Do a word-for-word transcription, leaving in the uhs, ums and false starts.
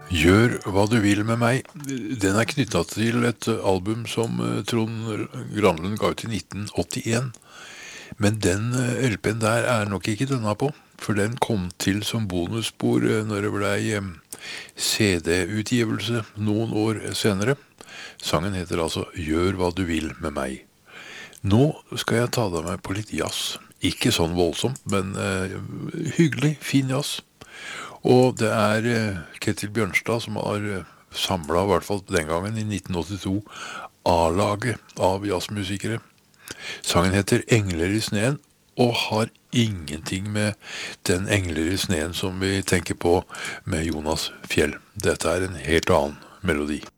Gjør hva du vil med meg. Den er knyttet til et album som Trond Granlund ga ut i nitten åttien. Men den L P-en der er nok ikke denne på, for den kom til som bonusspor når det ble C D-utgivelse noen år senere. Sangen heter altså Gjør hva du vil med meg. Nå skal jeg ta deg med på litt jazz. Ikke sånn voldsomt, men uh, hyggelig, fin jazz. Og det er uh, Ketil Bjørnstad som har uh, samlet, i hvert fall den gangen i nitten åttito, A-laget av jazzmusikere. Sangen heter Engler i sneen, og har ingenting med den Engler i sneen som vi tenker på med Jonas Fjell. Dette er en helt annen melodi.